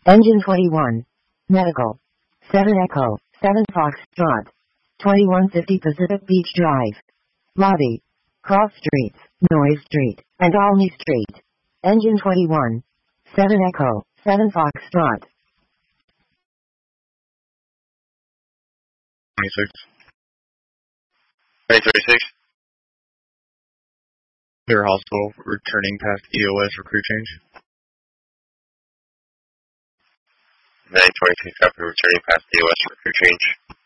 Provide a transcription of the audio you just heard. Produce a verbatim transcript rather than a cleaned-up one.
Engine twenty-one. Medical. seven Echo, seven Foxtrot. twenty-one fifty Pacific Beach Drive. Lobby. Cross Streets, Noise Street, and Olney Street. Engine twenty-one. seven Echo, seven Foxtrot. twenty-six. Bay thirty-six. Clear Hospital, returning past E O S for crew change. Bay twenty-six, copy, returning past E O S for crew change.